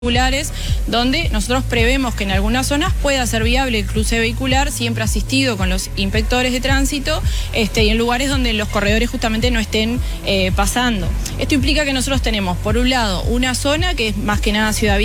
donde nosotros prevemos que en algunas zonas pueda ser viable el cruce vehicular, siempre asistido con los inspectores de tránsito, y en lugares donde los corredores justamente no estén pasando. Esto implica que nosotros tenemos, por un lado, una zona que es más que nada Ciudad